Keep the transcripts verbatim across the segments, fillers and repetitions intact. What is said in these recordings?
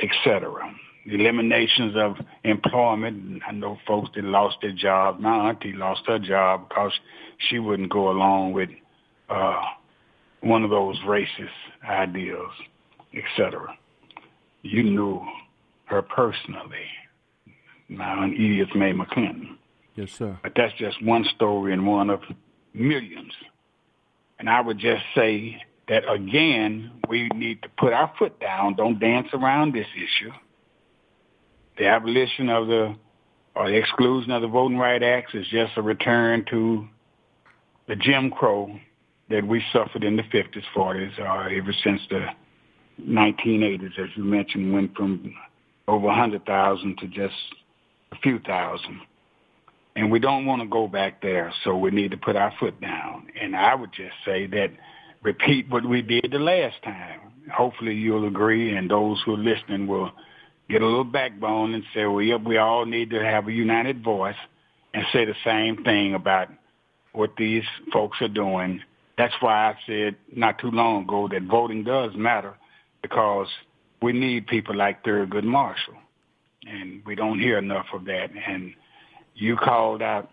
et cetera. Eliminations of employment. I know folks that lost their jobs. My auntie lost her job because she wouldn't go along with uh, one of those racist ideals, et cetera. You knew her personally, my Aunt Edith Mae McClinton. Yes, sir. But that's just one story and one of millions. And I would just say that, again, we need to put our foot down. Don't dance around this issue. The abolition of the, or the exclusion of the Voting Rights Act is just a return to the Jim Crow that we suffered in the fifties, forties, or ever since the nineteen eighties, as you mentioned, went from over one hundred thousand to just a few thousand. And we don't want to go back there, so we need to put our foot down. And I would just say that repeat what we did the last time. Hopefully you'll agree, and those who are listening will get a little backbone and say, well, we all need to have a united voice and say the same thing about what these folks are doing. That's why I said not too long ago that voting does matter, because we need people like Thurgood Marshall, and we don't hear enough of that. And you called out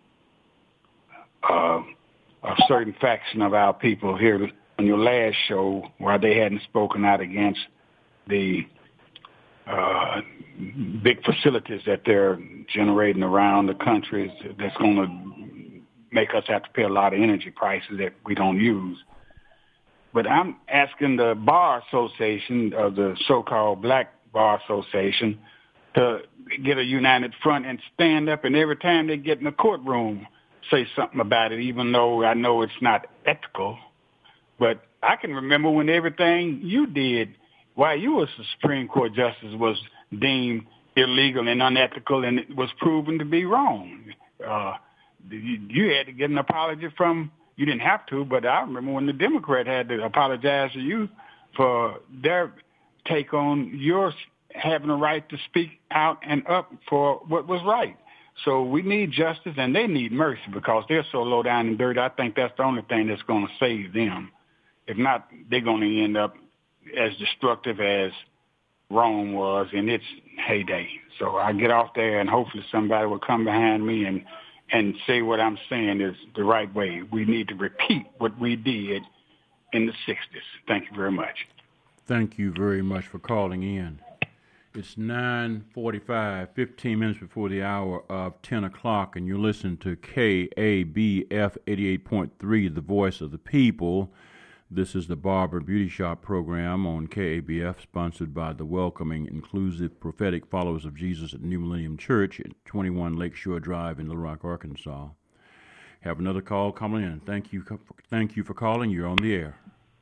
uh, a certain faction of our people here on your last show where they hadn't spoken out against the uh, big facilities that they're generating around the country that's going to make us have to pay a lot of energy prices that we don't use. But I'm asking the Bar Association, of the so-called Black Bar Association, to get a united front and stand up, and every time they get in the courtroom, say something about it, even though I know it's not ethical. But I can remember when everything you did while you was the Supreme Court justice was deemed illegal and unethical, and it was proven to be wrong. Uh, you, you had to get an apology from, you didn't have to, but I remember when the Democrat had to apologize to you for their take on your having a right to speak out and up for what was right. So we need justice, and they need mercy, because they're so low down and dirty. I think that's the only thing that's going to save them. If not, they're going to end up as destructive as Rome was in its heyday. So I get off there, and hopefully somebody will come behind me and, and say what I'm saying is the right way. We need to repeat what we did in the sixties. Thank you very much. Thank you very much for calling in. It's nine forty-five, fifteen minutes before the hour of ten o'clock, and you're listening to K A B F eighty-eight point three, The Voice of the People. This is the Barber Beauty Shop program on K A B F, sponsored by the welcoming, inclusive, prophetic followers of Jesus at New Millennium Church at twenty-one Lakeshore Drive in Little Rock, Arkansas. Have another call coming in. Thank you, thank you for calling. You're on the air.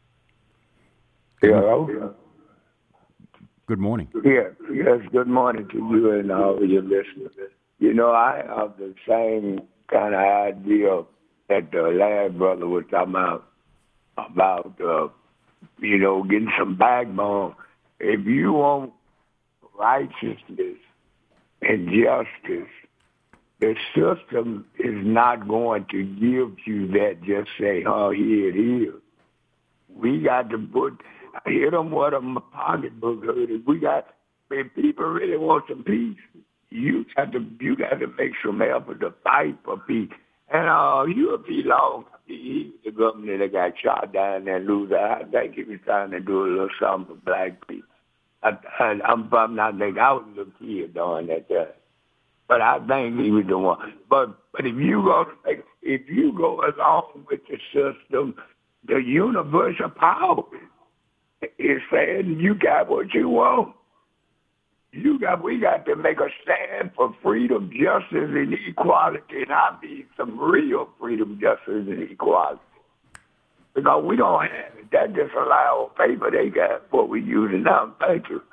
Hello? Good morning. Yes, yes, good morning to you and all of your listeners. You know, I have the same kind of idea that the last brother was talking about, about, uh, you know, getting some backbone. If you want righteousness and justice, the system is not going to give you that, just say, oh, here it is. We got to put, hit them with a pocketbook. We got, if people really want some peace, you got to, you got to make some effort to fight for peace. And uh, you'll be long. He was the governor that got shot down there in Louisiana. I think he was trying to do a little something for black people. I, I, I'm, I'm not thinking, I was a little kid during that time. But I think he was the one. But but if you go if you go along with the system, the universal power is saying you got what you want. You got we got to make a stand for freedom, justice, and equality, and I mean some real freedom, justice, and equality. Because we don't have it. That just a lie on paper. They got what we using now. Thank you.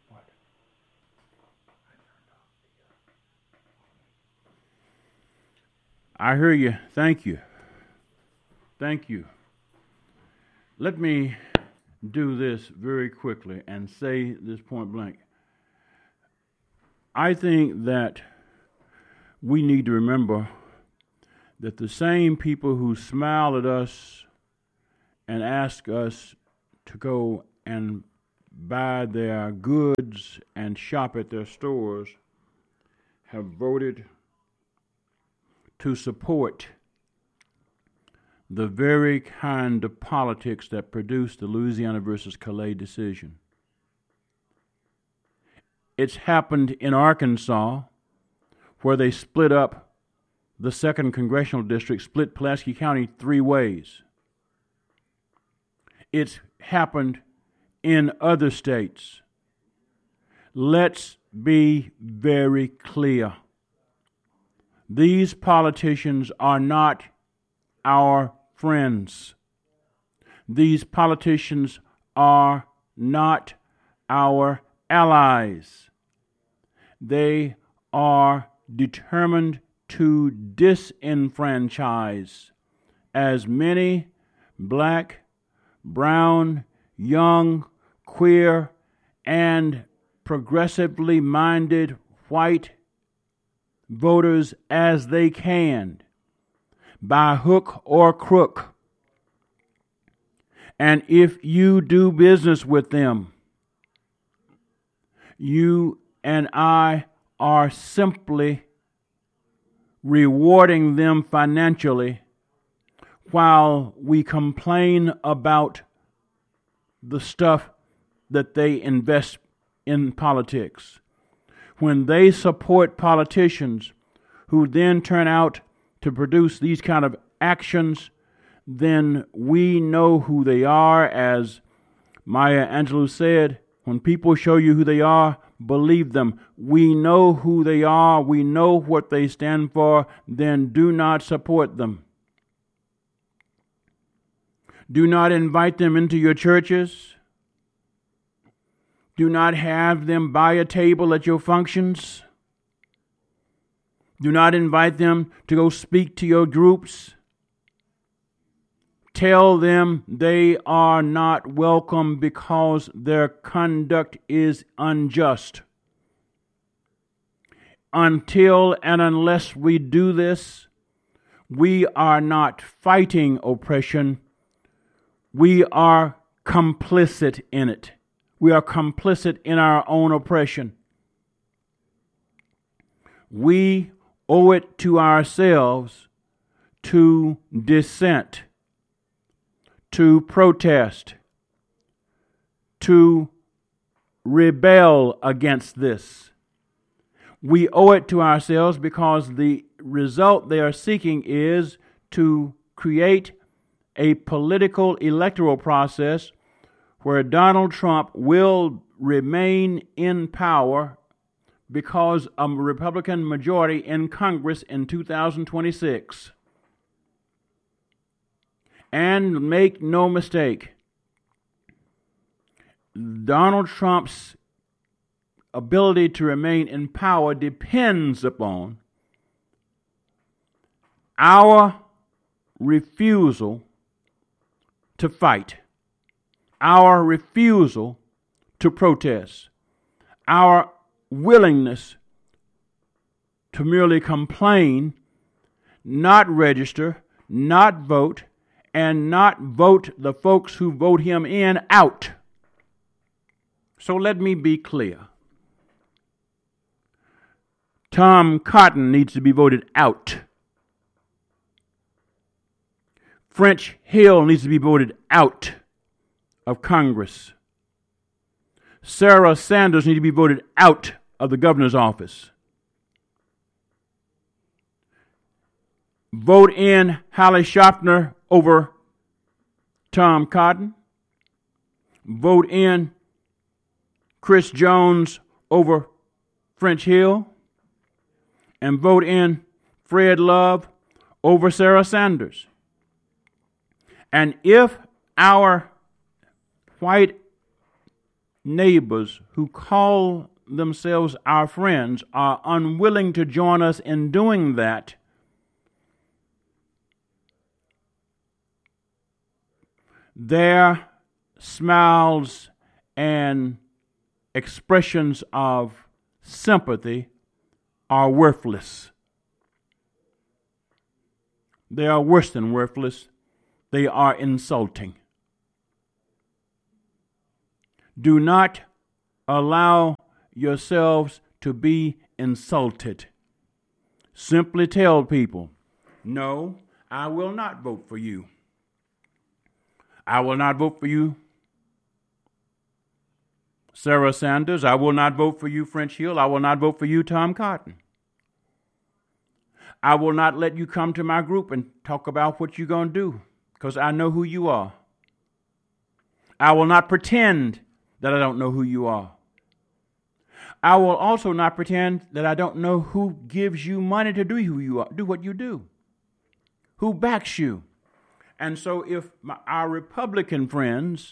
I hear you. Thank you. Thank you. Let me do this very quickly and say this point blank. I think that we need to remember that the same people who smile at us and ask us to go and buy their goods and shop at their stores have voted to support the very kind of politics that produced the Louisiana versus Calais decision. It's happened in Arkansas, where they split up the second congressional district, split Pulaski County three ways. It's happened in other states. Let's be very clear. These politicians are not our friends. These politicians are not our allies. They are determined to disenfranchise as many black, brown, young, queer, and progressively minded white voters as they can, by hook or crook. And if you do business with them, you and I are simply rewarding them financially while we complain about the stuff that they invest in politics. When they support politicians who then turn out to produce these kind of actions, then we know who they are. As Maya Angelou said, when people show you who they are, believe them. We know who they are. We know what they stand for. Then do not support them. Do not invite them into your churches. Do not have them buy a table at your functions. Do not invite them to go speak to your groups. Tell them they are not welcome because their conduct is unjust. Until and unless we do this, we are not fighting oppression. We are complicit in it. We are complicit in our own oppression. We owe it to ourselves to dissent, to protest, to rebel against this. We owe it to ourselves because the result they are seeking is to create a political electoral process where Donald Trump will remain in power because of a Republican majority in Congress in two thousand twenty-six. And make no mistake, Donald Trump's ability to remain in power depends upon our refusal to fight, our refusal to protest, our willingness to merely complain, not register, not vote, and not vote the folks who vote him in out. So let me be clear. Tom Cotton needs to be voted out. French Hill needs to be voted out of Congress. Sarah Sanders needs to be voted out of the governor's office. Vote in Hallie Schaffner over Tom Cotton. Vote in Chris Jones over French Hill. And vote in Fred Love over Sarah Sanders. And if our white neighbors who call themselves our friends are unwilling to join us in doing that, their smiles and expressions of sympathy are worthless. They are worse than worthless. They are insulting. Do not allow yourselves to be insulted. Simply tell people, no, I will not vote for you. I will not vote for you, Sarah Sanders. I will not vote for you, French Hill. I will not vote for you, Tom Cotton. I will not let you come to my group and talk about what you're going to do, because I know who you are. I will not pretend that I don't know who you are. I will also not pretend that I don't know who gives you money to do who you are, do what you do, who backs you. And so if my, our Republican friends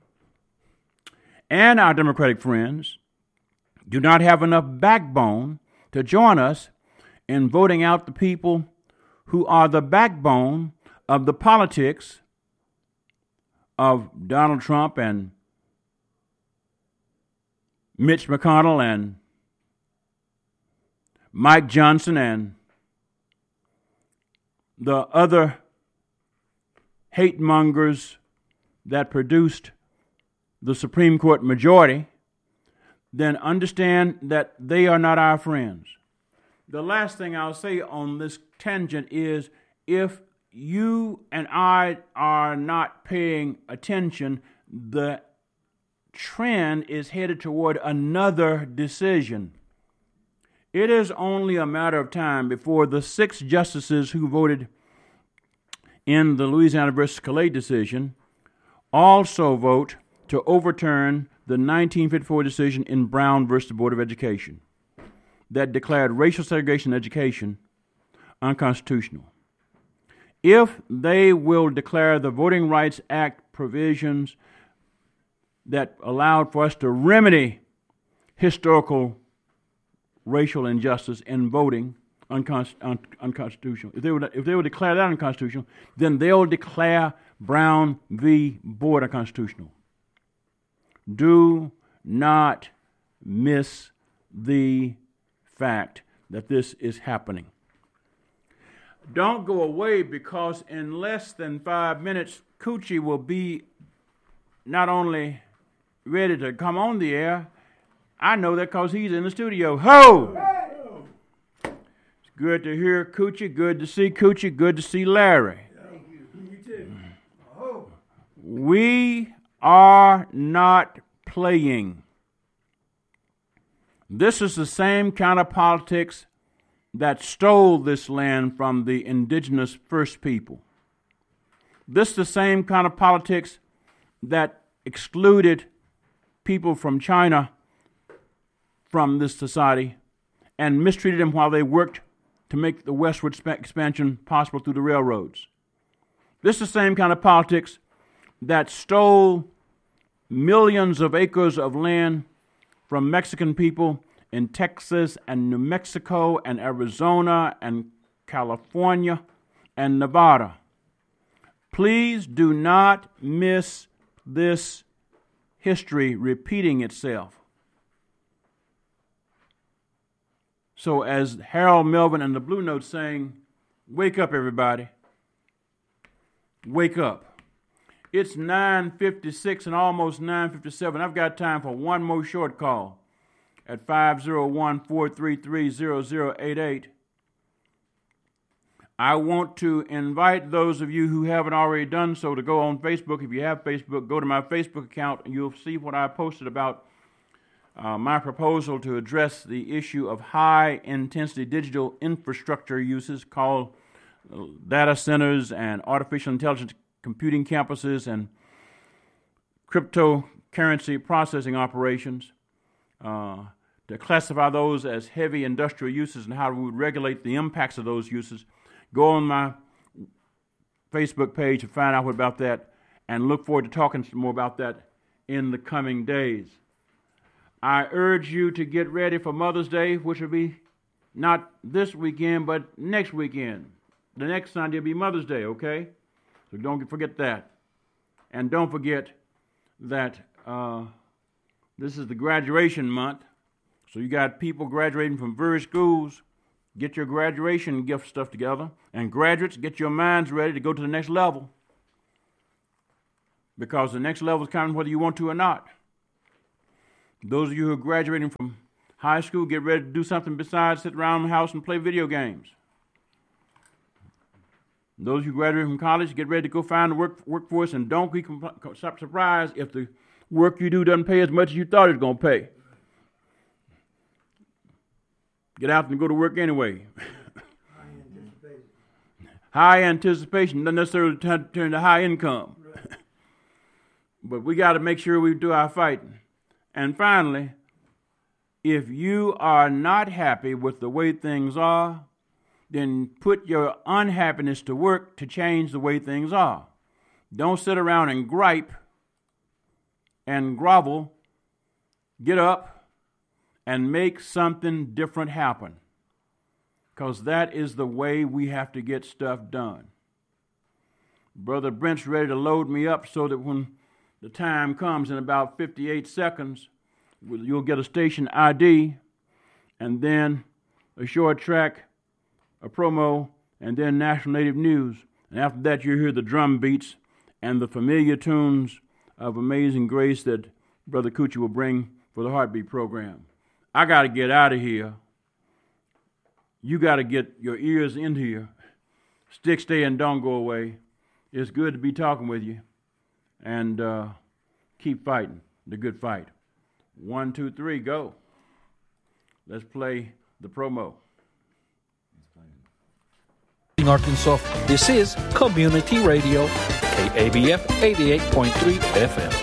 and our Democratic friends do not have enough backbone to join us in voting out the people who are the backbone of the politics of Donald Trump and Mitch McConnell and Mike Johnson and the other hate mongers that produced the Supreme Court majority, then understand that they are not our friends. The last thing I'll say on this tangent is, if you and I are not paying attention, the trend is headed toward another decision. It is only a matter of time before the six justices who voted in the Louisiana versus Calais decision also vote to overturn the nineteen fifty-four decision in Brown versus the Board of Education that declared racial segregation in education unconstitutional. If they will declare the Voting Rights Act provisions that allowed for us to remedy historical racial injustice in voting unconst- un- unconstitutional, if they would if they would declare that unconstitutional, then they'll declare Brown v. Board unconstitutional. Do not miss the fact that this is happening. Don't go away, because in less than five minutes, Coochie will be not only ready to come on the air. I know that because he's in the studio. Ho! It's good to hear Coochie. Good to see Coochie. Good to see Larry. Thank you. You too. Ho! We are not playing. This is the same kind of politics that stole this land from the indigenous first people. This is the same kind of politics that excluded people from China from this society and mistreated them while they worked to make the westward sp- expansion possible through the railroads. This is the same kind of politics that stole millions of acres of land from Mexican people in Texas and New Mexico and Arizona and California and Nevada. Please do not miss this history repeating itself. So as Harold Melvin and the Blue Note saying, wake up everybody. Wake up. It's nine fifty-six and almost nine fifty-seven. I've got time for one more short call at five oh one, four three three, zero zero eight eight. I want to invite those of you who haven't already done so to go on Facebook. If you have Facebook, go to my Facebook account and you'll see what I posted about uh, my proposal to address the issue of high-intensity digital infrastructure uses called data centers and artificial intelligence computing campuses and cryptocurrency processing operations, uh, to classify those as heavy industrial uses and how we would regulate the impacts of those uses. Go on my Facebook page to find out about that, and look forward to talking some more about that in the coming days. I urge you to get ready for Mother's Day, which will be not this weekend, but next weekend. The next Sunday will be Mother's Day, okay? So don't forget that. And don't forget that uh, this is the graduation month. So you got people graduating from various schools. Get your graduation gift stuff together. And graduates, get your minds ready to go to the next level. Because the next level is coming whether you want to or not. Those of you who are graduating from high school, get ready to do something besides sit around the house and play video games. Those of you who graduate from college, get ready to go find the work, workforce, and don't be compl- surprised if the work you do doesn't pay as much as you thought it was going to pay. Get out and go to work anyway. High anticipation. High anticipation doesn't necessarily turn, turn to high income. Right. But we got to make sure we do our fighting. And finally, if you are not happy with the way things are, then put your unhappiness to work to change the way things are. Don't sit around and gripe and grovel. Get up and make something different happen, because that is the way we have to get stuff done. Brother Brent's ready to load me up so that when the time comes in about fifty-eight seconds, you'll get a station I D and then a short track, a promo, and then National Native News. And after that, you'll hear the drum beats and the familiar tunes of Amazing Grace that Brother Coochie will bring for the Heartbeat program. I got to get out of here. You got to get your ears in here. Stick, stay, and don't go away. It's good to be talking with you. And uh, keep fighting the good fight. One, two, three, go. Let's play the promo. In Arkansas, this is Community Radio, K A B F eighty-eight point three F M.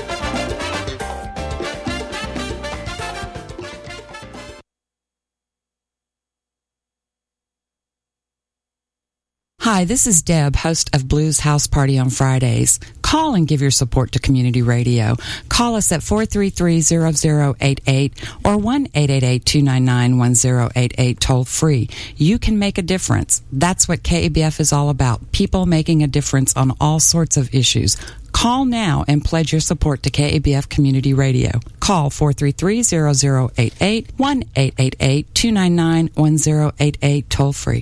Hi, this is Deb, host of Blues House Party on Fridays. Call and give your support to Community Radio. Call us at four three three, zero zero eight eight or one eight eight eight, two nine nine, one zero eight eight toll free. You can make a difference. That's what K A B F is all about, people making a difference on all sorts of issues. Call now and pledge your support to K A B F Community Radio. Call four three three, zero zero eight eight, one eight eight eight, two nine nine, one zero eight eight toll free.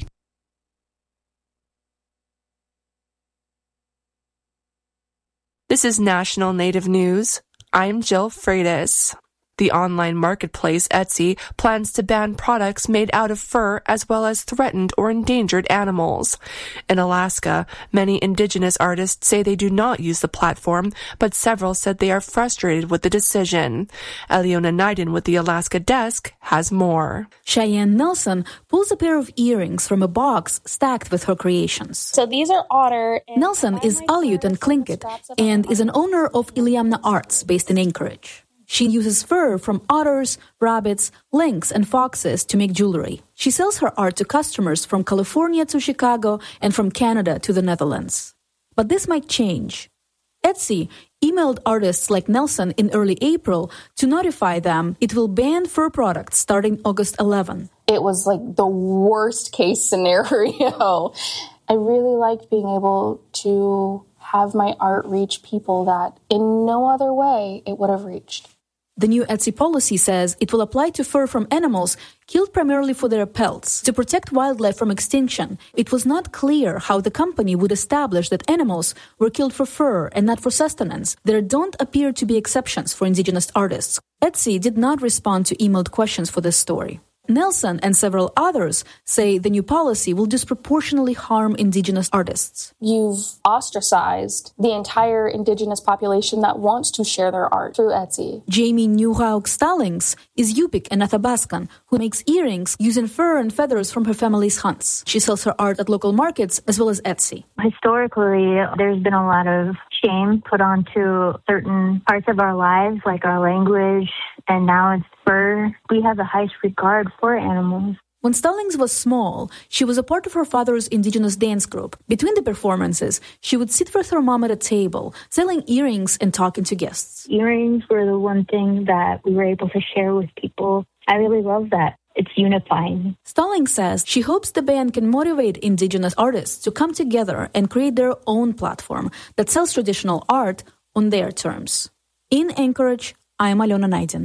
This is National Native News. I'm Jill Freitas. The online marketplace Etsy plans to ban products made out of fur as well as threatened or endangered animals. In Alaska, many indigenous artists say they do not use the platform, but several said they are frustrated with the decision. Eliona Naiden with the Alaska desk has more. Cheyenne Nelson pulls a pair of earrings from a box stacked with her creations. So these are otter. Nelson is Aleut and Tlingit and is an owner of Iliamna Arts based in Anchorage. She uses fur from otters, rabbits, lynx, and foxes to make jewelry. She sells her art to customers from California to Chicago and from Canada to the Netherlands. But this might change. Etsy emailed artists like Nelson in early April to notify them it will ban fur products starting August eleventh. It was like the worst case scenario. I really liked being able to have my art reach people that in no other way it would have reached. The new Etsy policy says it will apply to fur from animals killed primarily for their pelts. To protect wildlife from extinction, it was not clear how the company would establish that animals were killed for fur and not for sustenance. There don't appear to be exceptions for indigenous artists. Etsy did not respond to emailed questions for this story. Nelson and several others say the new policy will disproportionately harm indigenous artists. You've ostracized the entire indigenous population that wants to share their art through Etsy. Jamie Newhaug Stallings is Yupik and Athabascan who makes earrings using fur and feathers from her family's hunts. She sells her art at local markets as well as Etsy. Historically, there's been a lot of shame put onto certain parts of our lives, like our language, and now it's fur. We have the highest regard for animals. When Stallings was small, she was a part of her father's indigenous dance group. Between the performances, she would sit with her mom at a table, selling earrings and talking to guests. Earrings were the one thing that we were able to share with people. I really love that. It's unifying. Stallings says she hopes the ban can motivate indigenous artists to come together and create their own platform that sells traditional art on their terms. In Anchorage, I am Eliona Naiden.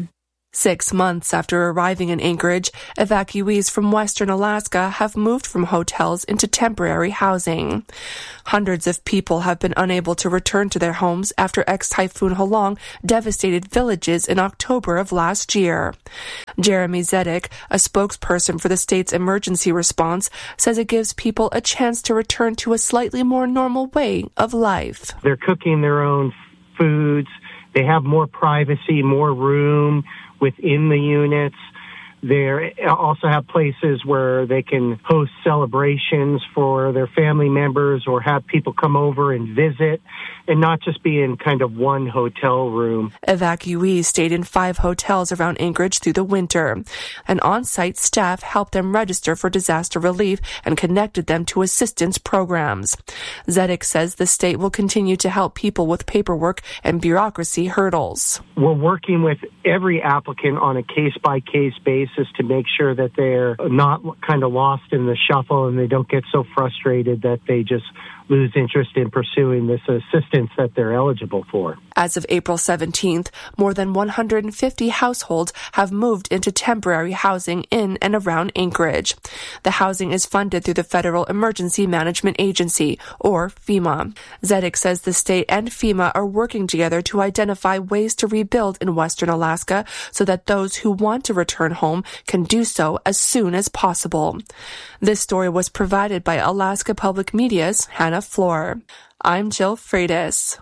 Six months after arriving in Anchorage, evacuees from western Alaska have moved from hotels into temporary housing. Hundreds of people have been unable to return to their homes after ex-Typhoon Halong devastated villages in October of last year. Jeremy Zedek, a spokesperson for the state's emergency response, says it gives people a chance to return to a slightly more normal way of life. They're cooking their own foods. They have more privacy, more room within the units. They also have places where they can host celebrations for their family members or have people come over and visit and not just be in kind of one hotel room. Evacuees stayed in five hotels around Anchorage through the winter. An on-site staff helped them register for disaster relief and connected them to assistance programs. Zedek says the state will continue to help people with paperwork and bureaucracy hurdles. We're working with every applicant on a case-by-case basis to make sure that they're not kind of lost in the shuffle and they don't get so frustrated that they just lose interest in pursuing this assistance that they're eligible for. As of April seventeenth, more than one hundred fifty households have moved into temporary housing in and around Anchorage. The housing is funded through the Federal Emergency Management Agency, or FEMA. Zedek says the state and FEMA are working together to identify ways to rebuild in western Alaska so that those who want to return home can do so as soon as possible. This story was provided by Alaska Public Media's Hannah Floor. I'm Jill Freitas.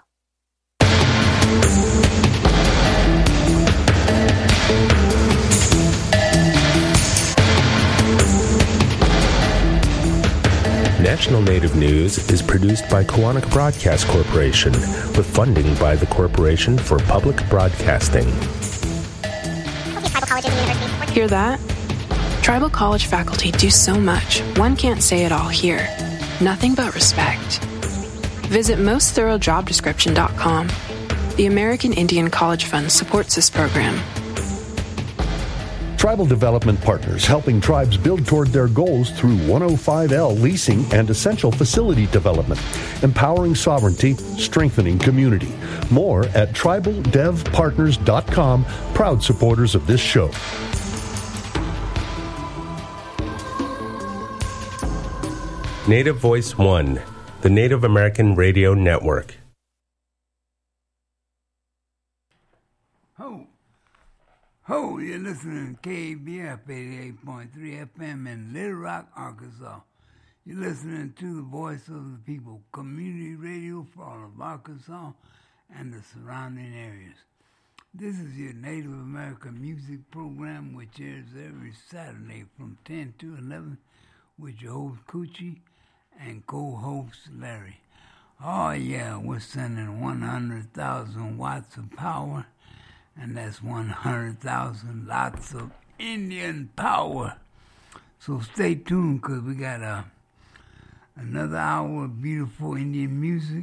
National Native News is produced by Koahnic Broadcast Corporation with funding by the Corporation for Public Broadcasting. Hear that? Tribal college faculty do so much, one can't say it all here. Nothing but respect. Visit most thorough job description dot com. The American Indian College Fund supports this program. Tribal Development Partners, helping tribes build toward their goals through one oh five L leasing and essential facility development, empowering sovereignty, strengthening community. More at tribal dev partners dot com, proud supporters of this show. Native Voice One, the Native American Radio Network. Ho, ho, you're listening to K A B F eighty-eight point three F M in Little Rock, Arkansas. You're listening to the Voice of the People, community radio for all of Arkansas and the surrounding areas. This is your Native American music program, which airs every Saturday from ten to eleven with your host Coochie and co-host Larry. Oh yeah, we're sending one hundred thousand watts of power, and that's one hundred thousand lots of Indian power. So stay tuned, because we got a, another hour of beautiful Indian music,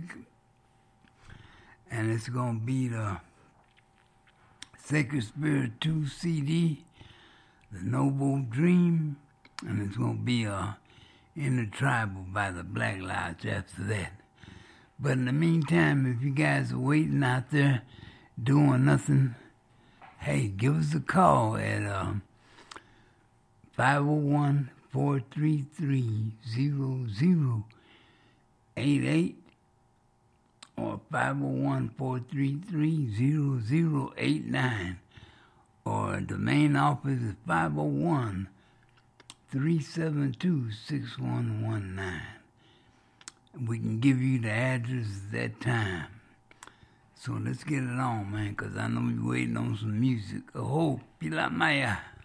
and it's going to be the Sacred Spirit two C D, The Noble Dream, and it's going to be a Intertribal by the Black Lodge after that. But in the meantime, if you guys are waiting out there doing nothing, hey, give us a call at uh, five oh one, four three three, zero zero eight eight or five oh one, four three three, zero zero eight nine, or the main office is five oh one, three seven two, six one one nine. We can give you the address at that time. So let's get it on, man, because I know you're waiting on some music. Oh, Pila Maya.